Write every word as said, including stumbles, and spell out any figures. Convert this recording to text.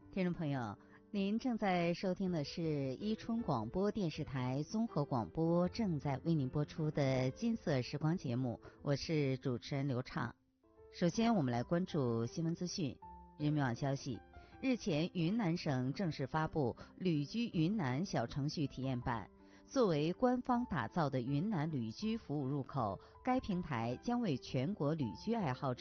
听众朋友，您正在收听的是伊春广播电视台综合广播正在为您播出的金色时光节目，我是主持人刘畅。首先我们来关注新闻资讯。人民网消息，日前云南省正式发布旅居云南小程序体验版，作为官方打造的云南旅居服务入口，该平台将为全国旅居爱好者